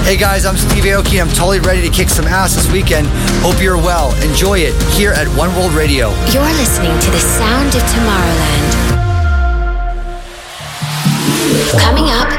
Hey guys, I'm Steve Aoki. I'm totally ready to kick some ass this weekend. Hope you're well. Enjoy it here at One World Radio. You're listening to the sound of Tomorrowland.